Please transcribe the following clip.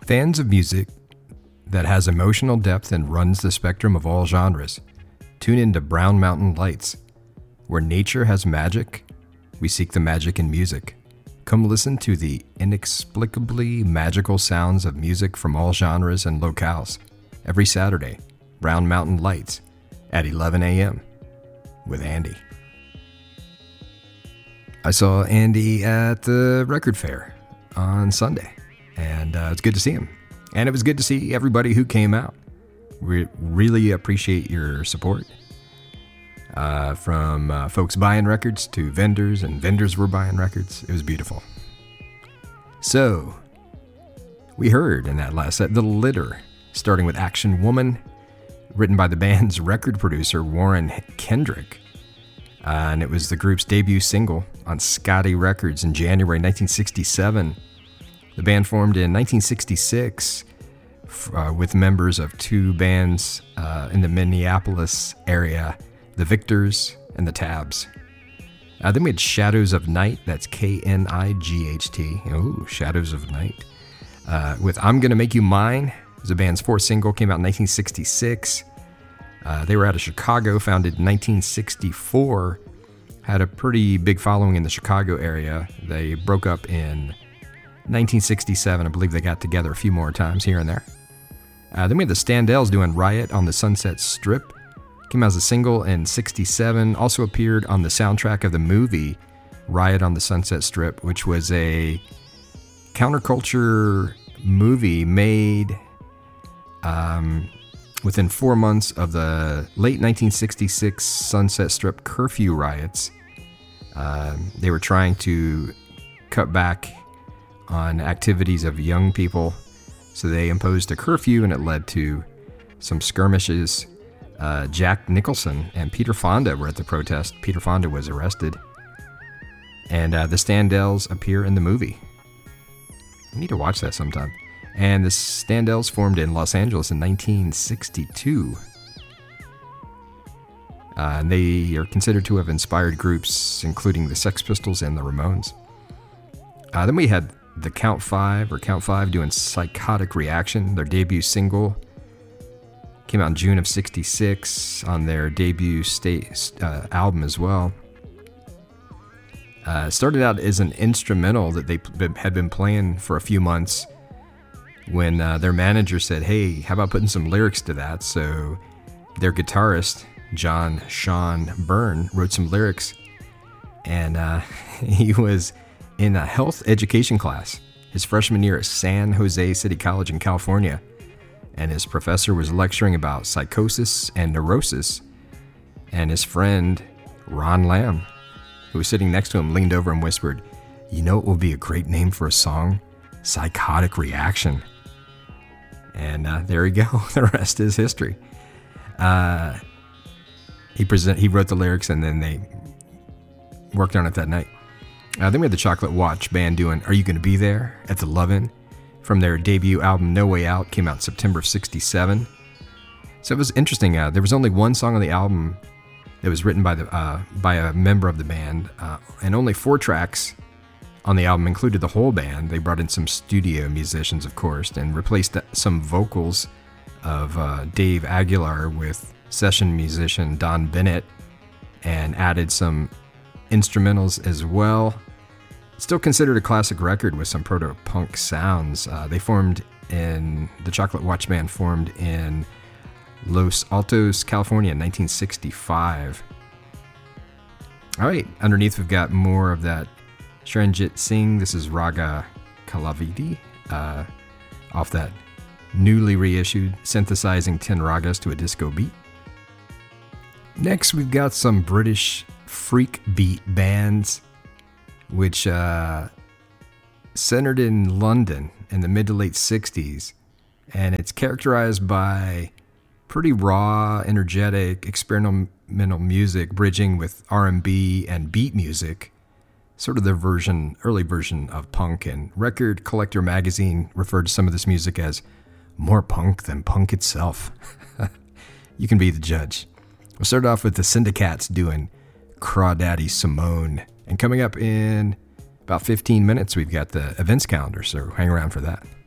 Fans of music that has emotional depth and runs the spectrum of all genres, tune into Brown Mountain Lights. Where nature has magic, we seek the magic in music. Come listen to the inexplicably magical sounds of music from all genres and locales. Every Saturday, Brown Mountain Lights at 11 a.m. with Andy. I saw Andy at the record fair on Sunday, and it's good to see him. And it was good to see everybody who came out. We really appreciate your support. From folks buying records to vendors, and vendors were buying records. It was beautiful. So, we heard in that last set, The Litter, starting with Action Woman, written by the band's record producer, Warren Kendrick. And it was the group's debut single on Scotty Records in January 1967. The band formed in 1966 with members of two bands in the Minneapolis area, the Victors and the Tabs. Then we had Shadows of Night, that's K-N-I-G-H-T. Oh, Shadows of Night. With I'm Gonna Make You Mine. It was the band's fourth single, came out in 1966. They were out of Chicago, founded in 1964. Had a pretty big following in the Chicago area. They broke up in 1967. I believe they got together a few more times here and there. Then we had the Standells doing Riot on the Sunset Strip. Came out as a single in 67. Also appeared on the soundtrack of the movie Riot on the Sunset Strip, which was a counterculture movie made within 4 months of the late 1966 Sunset Strip curfew riots. They were trying to cut back on activities of young people, so they imposed a curfew, and it led to some skirmishes. Jack Nicholson and Peter Fonda were at the protest. Peter Fonda was arrested. And the Standells appear in the movie. I need to watch that sometime. And the Standells formed in Los Angeles in 1962. And they are considered to have inspired groups including the Sex Pistols and the Ramones. Then we had the Count 5 doing Psychotic Reaction, their debut single. Came out in June of 66 on their debut album as well. Started out as an instrumental that they had been playing for a few months when their manager said, hey, how about putting some lyrics to that? So their guitarist, John Sean Byrne, wrote some lyrics, and he was in a health education class his freshman year at San Jose City College in California. And his professor was lecturing about psychosis and neurosis. And his friend, Ron Lamb, who was sitting next to him, leaned over and whispered, you know what would be a great name for a song? Psychotic Reaction. And there you go. The rest is history. He wrote the lyrics, and then they worked on it that night. Then we had the Chocolate Watch Band doing Are You Gonna Be There at the Lovin'? From their debut album No Way Out, came out in September of 67. So it was interesting. There was only one song on the album that was written by a member of the band, and only 4 tracks on the album included the whole band. They brought in some studio musicians, of course, and replaced some vocals of Dave Aguilar with session musician Don Bennett, and added some instrumentals as well. Still considered a classic record with some proto-punk sounds. The Chocolate Watch Band formed in Los Altos, California in 1965. All right, underneath we've got more of that Sharanjit Singh. This is Raga Kalavidi, off that newly reissued Synthesizing 10 Ragas to a Disco Beat. Next, we've got some British freak beat bands, which centered in London in the mid to late 60s, and it's characterized by pretty raw, energetic, experimental music bridging with R&B and beat music, sort of their early version of punk, and Record Collector magazine referred to some of this music as more punk than punk itself. You can be the judge. We'll start off with the Syndicats doing Crawdaddy Simone. And coming up in about 15 minutes, we've got the events calendar, so hang around for that.